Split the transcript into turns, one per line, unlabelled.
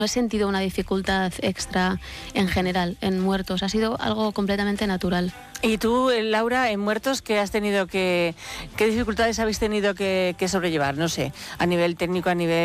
No he sentido una dificultad extra en general en muertos, ha sido algo completamente natural.
Y tú, Laura, en muertos, ¿qué dificultades habéis tenido que sobrellevar? No sé, a nivel técnico, a nivel